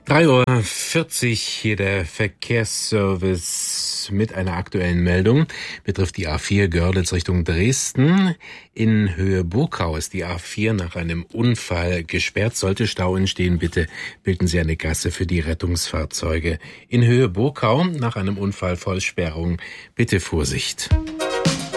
3:40 Uhr, hier der Verkehrsservice mit einer aktuellen Meldung. Betrifft die A4 Görlitz Richtung Dresden. In Höhe Burgau ist die A4 nach einem Unfall gesperrt. Sollte Stau entstehen, bitte bilden Sie eine Gasse für die Rettungsfahrzeuge. In Höhe Burgau nach einem Unfall Vollsperrung, bitte Vorsicht.